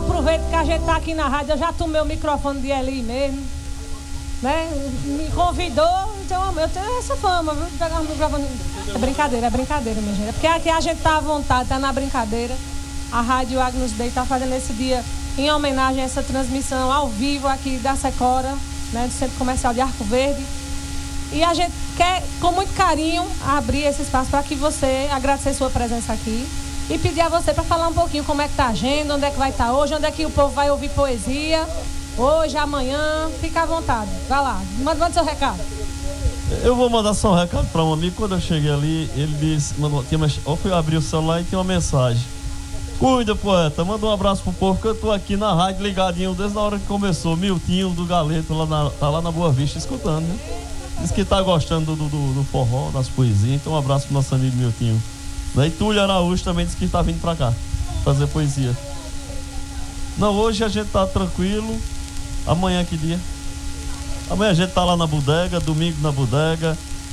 aproveito que a gente tá aqui na rádio, eu já tomei o microfone de Eli mesmo, né? Me convidou, então eu tenho essa fama, viu? De pegar o microfone. É brincadeira, minha gente. É porque aqui a gente tá à vontade, tá na brincadeira. A Rádio Agnus Dei tá fazendo esse dia em homenagem a essa transmissão ao vivo aqui da Secora, né? Do Centro Comercial de Arco Verde. E a gente quer, com muito carinho, abrir esse espaço para que você agradecer sua presença aqui e pedir a você para falar um pouquinho como é que tá a agenda, onde é que vai estar hoje, onde é que o povo vai ouvir poesia, hoje, amanhã. Fica à vontade, vai lá, manda seu recado. Eu vou mandar só um recado para um amigo. Quando eu cheguei ali, ele disse, eu fui abrir o celular e tinha uma mensagem: cuida, poeta, manda um abraço pro povo, que eu tô aqui na rádio ligadinho desde a hora que começou. Miltinho do Galeto tá lá na Boa Vista escutando, né? Diz que tá gostando do forró, das poesias. Então um abraço pro nosso amigo Miltinho. E Túlio Araújo também disse que tá vindo pra cá fazer poesia. Não, hoje a gente tá tranquilo. Amanhã que dia? Amanhã a gente tá lá na bodega, domingo na bodega,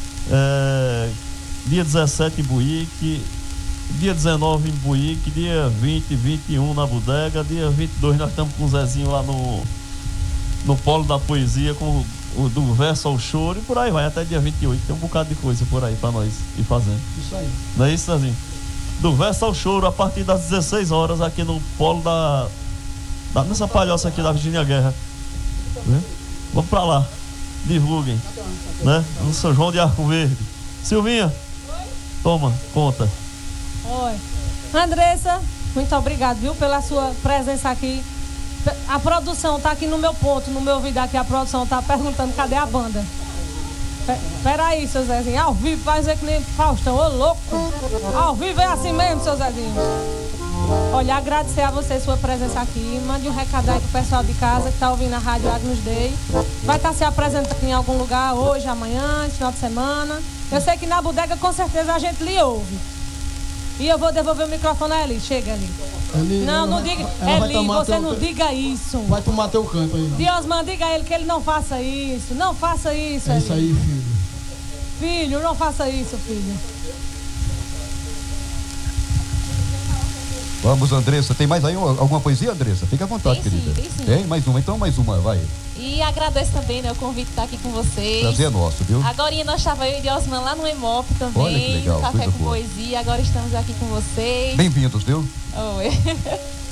dia 17 em Buíque, dia 19 em Buíque, dia 20 e 21 na bodega, dia 22 nós estamos com o Zezinho lá no Polo da Poesia, com do verso ao choro, e por aí vai, até dia 28. Tem um bocado de coisa por aí pra nós ir fazendo. Isso aí. Não é isso, Zezinho? Do verso ao choro, a partir das 16 horas, aqui no Polo nessa palhoça aqui da Virgínia Guerra. Né? Vamos pra lá, divulguem, né? No São João de Arco Verde. Silvinha, toma, conta. Oi. Andressa, muito obrigado, viu, pela sua presença aqui. A produção tá aqui no meu ponto, no meu ouvido aqui, a produção tá perguntando cadê a banda. Peraí, seu Zezinho, ao vivo vai dizer que nem Faustão, ô louco. Ao vivo é assim mesmo, seu Zezinho. Olha, agradecer a você sua presença aqui. Mande um recado aí pro pessoal de casa que tá ouvindo a Rádio Agnus Dei. Vai estar se apresentando em algum lugar hoje, amanhã, esse final de semana. Eu sei que na bodega com certeza a gente lhe ouve. E eu vou devolver o microfone a Eli. Chega, Eli. Não diga. Eli, você não diga isso. Vai tomar teu canto aí. Diosman, diga a ele que ele não faça isso. Não faça isso, É Eli. isso aí, filho. Filho, não faça isso, filho. Vamos, Andressa. Tem mais aí alguma poesia, Andressa? Fica à vontade, tem, querida. Tem sim. Tem mais uma? Então mais uma, vai. E agradeço também, né, o convite de estar aqui com vocês. Prazer é nosso, viu? Agora nós estávamos eu e Diosman lá no Emop também. Olha que legal, Café com boa. poesia. Agora estamos aqui com vocês. Bem-vindos, viu? Oi.